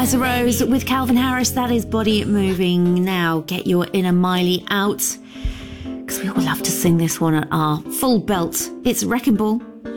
Liza Rose with Calvin Harris. That is Body Moving. Now get your inner Miley out, because we all love to sing this one at our full belt. It's Wrecking Ball